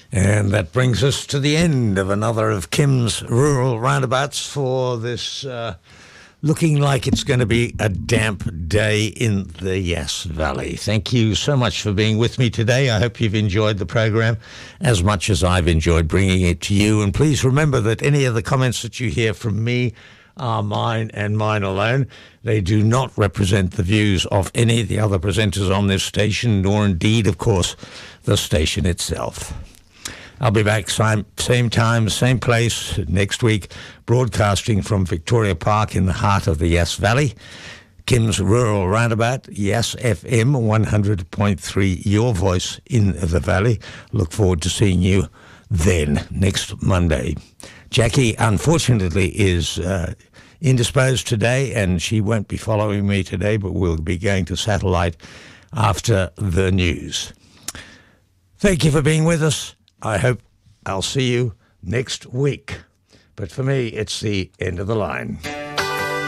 And that brings us to the end of another of Kim's Rural Roundabouts for this looking like it's going to be a damp day in the Yass Valley. Thank you so much for being with me today. I hope you've enjoyed the program as much as I've enjoyed bringing it to you. And please remember that any of the comments that you hear from me are mine and mine alone. They do not represent the views of any of the other presenters on this station, nor indeed, of course, the station itself. I'll be back same time, same place next week, broadcasting from Victoria Park in the heart of the Yass Valley. Kim's Rural Roundabout, Yass FM 100.3, your voice in the valley. Look forward to seeing you then, next Monday. Jackie, unfortunately, is indisposed today, and she won't be following me today, but we'll be going to satellite after the news. Thank you for being with us. I hope I'll see you next week. But for me, it's the end of the line.